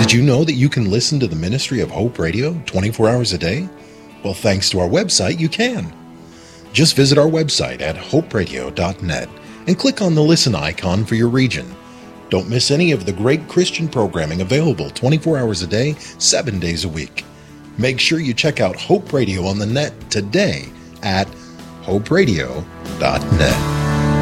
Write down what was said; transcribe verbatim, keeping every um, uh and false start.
Did you know that you can listen to the Ministry of Hope Radio twenty-four hours a day? Well, thanks to our website, you can. Just visit our website at hope radio dot net and click on the listen icon for your region. Don't miss any of the great Christian programming available twenty-four hours a day, seven days a week. Make sure you check out Hope Radio on the net today at hope radio dot net.